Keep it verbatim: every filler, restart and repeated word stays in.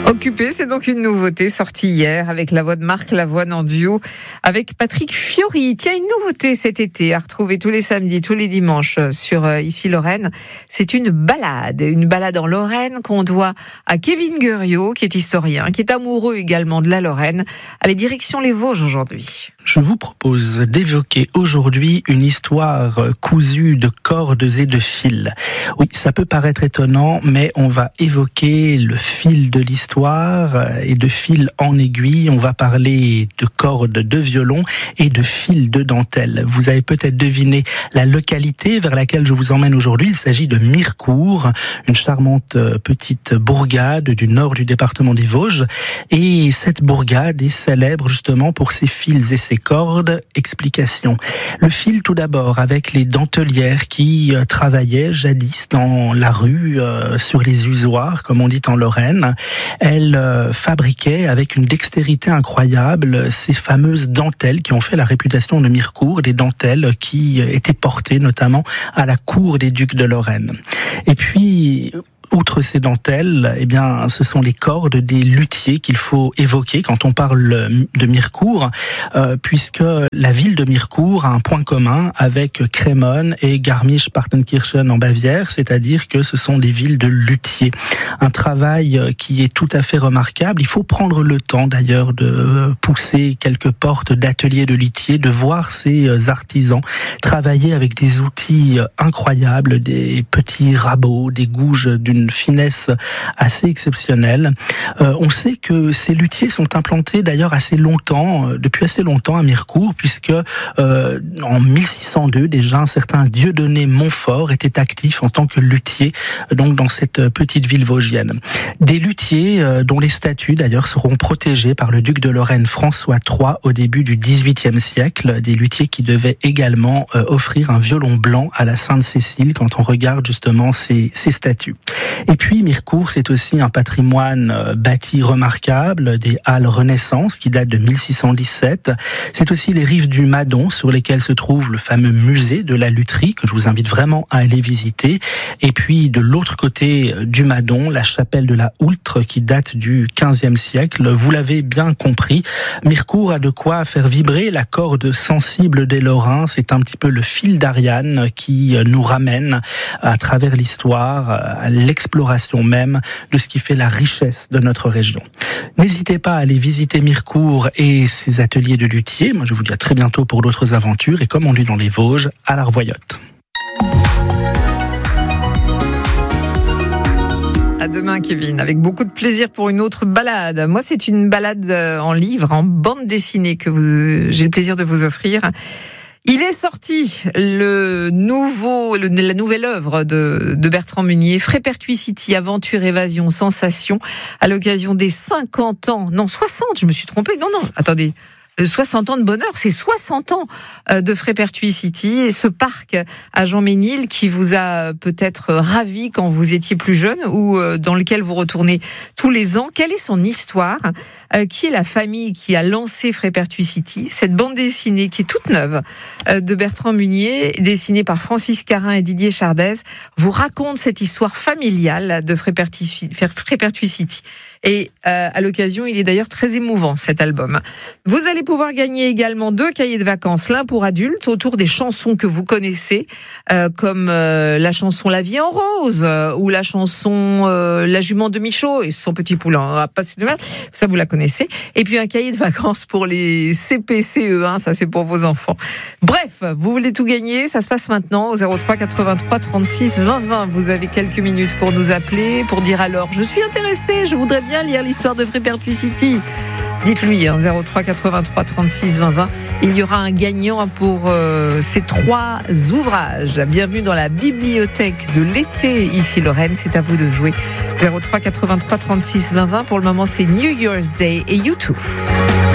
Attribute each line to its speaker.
Speaker 1: Occupé, c'est donc une nouveauté sortie hier avec la voix de Marc Lavoine en duo avec Patrick Fiori. Tiens, une nouveauté cet été à retrouver tous les samedis, tous les dimanches sur euh, Ici Lorraine. C'est une balade, une balade en Lorraine qu'on doit à Kevin Guerriot, qui est historien, qui est amoureux également de la Lorraine. Allez, direction les Vosges aujourd'hui.
Speaker 2: Je vous propose d'évoquer aujourd'hui une histoire cousue de cordes et de fils. Oui, ça peut paraître étonnant, mais on va évoquer le fil de l'histoire et de fil en aiguille. On va parler de cordes de violon et de fils de dentelle. Vous avez peut-être deviné la localité vers laquelle je vous emmène aujourd'hui. Il s'agit de Mirecourt, une charmante petite bourgade du nord du département des Vosges. Et cette bourgade est célèbre justement pour ses fils et ses cordes. Explication. Le fil tout d'abord avec les dentelières qui euh, travaillaient jadis dans la rue, euh, sur les usoirs, comme on dit en Lorraine. Elles euh, fabriquaient avec une dextérité incroyable ces fameuses dentelles qui ont fait la réputation de Mirecourt, des dentelles qui euh, étaient portées notamment à la cour des ducs de Lorraine. Et puis, outre ces dentelles, eh bien, ce sont les cordes des luthiers qu'il faut évoquer quand on parle de Mirecourt, euh, puisque la ville de Mirecourt a un point commun avec Crémone et Garmisch-Partenkirchen en Bavière, c'est-à-dire que ce sont des villes de luthiers. Un travail qui est tout à fait remarquable. Il faut prendre le temps d'ailleurs de pousser quelques portes d'ateliers de luthiers, de voir ces artisans travailler avec des outils incroyables, des petits rabots, des gouges d'une finesse assez exceptionnelle. Euh, on sait que ces luthiers sont implantés d'ailleurs assez longtemps, euh, depuis assez longtemps à Mirecourt, puisque euh, en mille six cent deux déjà un certain Dieudonné Montfort était actif en tant que luthier, euh, donc dans cette petite ville vosgienne. Des luthiers euh, dont les statues d'ailleurs seront protégés par le duc de Lorraine François trois au début du dix-huitième siècle, des luthiers qui devaient également euh, offrir un violon blanc à la Sainte-Cécile quand on regarde justement ces, ces statues. Et puis Mirecourt, c'est aussi un patrimoine bâti remarquable, des halles Renaissance qui datent de mille six cent dix-sept. C'est aussi les rives du Madon sur lesquelles se trouve le fameux musée de la lutherie que je vous invite vraiment à aller visiter. Et puis de l'autre côté du Madon, la chapelle de la Houltre qui date du quinzième siècle. Vous l'avez bien compris, Mirecourt a de quoi faire vibrer la corde sensible des Lorrains. C'est un petit peu le fil d'Ariane qui nous ramène à travers l'histoire, à l'exploration même de ce qui fait la richesse de notre région. N'hésitez pas à aller visiter Mirecourt et ses ateliers de luthier. Moi, je vous dis à très bientôt pour d'autres aventures et comme on dit dans les Vosges, à la revoyote.
Speaker 1: À demain, Kevin, avec beaucoup de plaisir pour une autre balade. Moi, c'est une balade en livre, en bande dessinée que vous, j'ai le plaisir de vous offrir. Il est sorti le nouveau, le, la nouvelle œuvre de, de Bertrand Meunier, Frépertuis-City, aventure, évasion, sensation, à l'occasion des cinquante ans, non soixante, je me suis trompée, non, non, attendez. soixante ans de bonheur, c'est soixante ans de Frépertuis-City et ce parc à Jean-Ménil qui vous a peut-être ravi quand vous étiez plus jeune ou dans lequel vous retournez tous les ans. Quelle est son histoire ? Qui est la famille qui a lancé Frépertuis-City ? Cette bande dessinée qui est toute neuve de Bertrand Meunier, dessinée par Francis Carin et Didier Chardez, vous raconte cette histoire familiale de Frépertuis-City. Et euh, à l'occasion, il est d'ailleurs très émouvant, cet album. Vous allez pouvoir gagner également deux cahiers de vacances, l'un pour adultes, autour des chansons que vous connaissez, euh, comme euh, la chanson La vie en rose, euh, ou la chanson euh, La jument de Michaud et son petit poulain. Ah, pas de mal, ça vous la connaissez. Et puis un cahier de vacances pour les C P C E un, ça c'est pour vos enfants. Bref, vous voulez tout gagner, ça se passe maintenant au zéro trois quatre-vingt-trois trente-six vingt vingt. Vous avez quelques minutes pour nous appeler, pour dire alors, je suis intéressé, je voudrais bien lire l'histoire de Frépertuis-City. Dites-lui, hein, zéro trois quatre-vingt-trois trente-six vingt vingt. Il y aura un gagnant pour euh, ces trois ouvrages. Bienvenue dans la bibliothèque de l'été, ici Lorraine. C'est à vous de jouer. zéro trois quatre-vingt-trois trente-six vingt vingt. Pour le moment, c'est New Year's Day et U deux.